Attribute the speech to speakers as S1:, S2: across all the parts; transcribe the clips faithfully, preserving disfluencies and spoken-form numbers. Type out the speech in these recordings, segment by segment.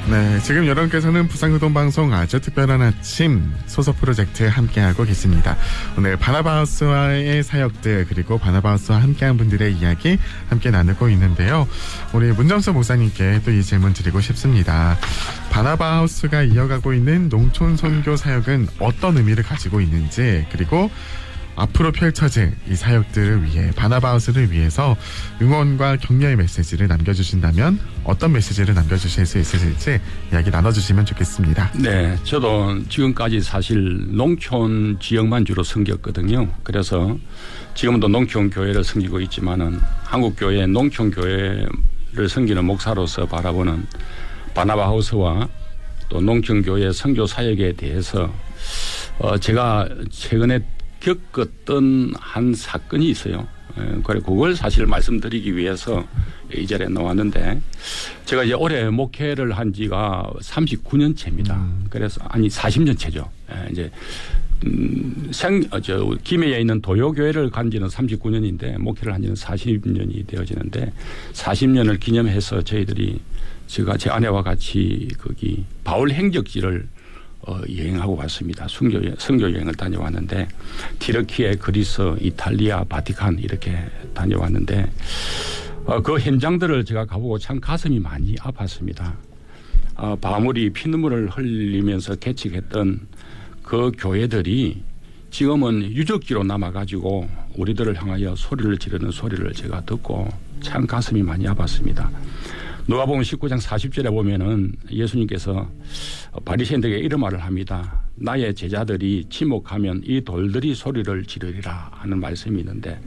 S1: 네, 지금 여러분께서는 부산교동방송 아주 특별한 아침 소속 프로젝트 함께하고 계십니다. 오늘 바나바하우스와의 사역들 그리고 바나바하우스와 함께한 분들의 이야기 함께 나누고 있는데요. 우리 문정수 목사님께 또 이 질문 드리고 싶습니다. 바나바하우스가 이어가고 있는 농촌 선교 사역은 어떤 의미를 가지고 있는지, 그리고 앞으로 펼쳐질 이 사역들을 위해, 바나바하우스를 위해서 응원과 격려의 메시지를 남겨주신다면 어떤 메시지를 남겨주실 수 있으실지 이야기 나눠주시면 좋겠습니다.
S2: 네, 저도 지금까지 사실 농촌 지역만 주로 섬겼거든요. 그래서 지금도 농촌 교회를 섬기고 있지만은 한국 교회 농촌 교회를 섬기는 목사로서 바라보는 바나바하우스와 또 농촌 교회 선교 사역에 대해서 어 제가 최근에 겪었던 한 사건이 있어요. 그래 그걸 사실 말씀드리기 위해서 이 자리에 나왔는데, 제가 이제 올해 목회를 한 지가 삼십구 년째입니다. 음. 그래서 아니 사십 년째죠. 이제 음, 생, 저 김해에 있는 도요교회를 간 지는 삼십구 년인데 목회를 한 지는 사십 년이 되어지는데, 사십 년을 기념해서 저희들이, 제가 제 아내와 같이 거기 바울 행적지를 어, 여행하고 왔습니다. 선교, 선교 여행을 다녀왔는데, 티르키예, 그리스, 이탈리아, 바티칸 이렇게 다녀왔는데, 어, 그 현장들을 제가 가보고 참 가슴이 많이 아팠습니다. 어, 바물이 피눈물을 흘리면서 개척했던 그 교회들이 지금은 유적지로 남아가지고 우리들을 향하여 소리를 지르는 소리를 제가 듣고 참 가슴이 많이 아팠습니다. 누가복음 십구 장 사십 절에 보면은 예수님께서 바리새인들에게 이런 말을 합니다. 나의 제자들이 침묵하면 이 돌들이 소리를 지르리라 하는 말씀이 있는데,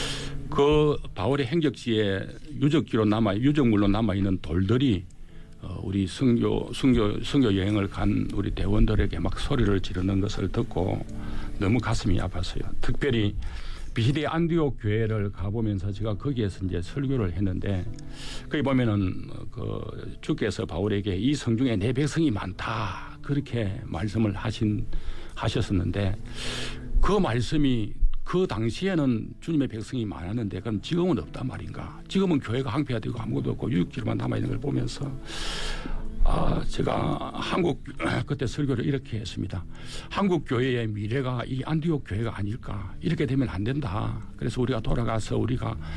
S2: 그 바울의 행적지에 유적지로 남아 유적물로 남아 있는 돌들이 우리 선교 선교 선교 여행을 간 우리 대원들에게 막 소리를 지르는 것을 듣고 너무 가슴이 아팠어요. 특별히 비시디 안디옥 교회를 가보면서 제가 거기에서 이제 설교를 했는데, 거기 보면은 그 주께서 바울에게 이 성중에 내 백성이 많다 그렇게 말씀을 하신 하셨었는데, 그 말씀이 그 당시에는 주님의 백성이 많았는데 그럼 지금은 없단 말인가? 지금은 교회가 황폐화되고 아무것도 없고 유익지로만 남아 있는 걸 보면서 아, 제가 한국 그때 설교를 이렇게 했습니다. 한국 교회의 미래가 이 안디옥 교회가 아닐까? 이렇게 되면 안 된다. 그래서 우리가 돌아가서 우리가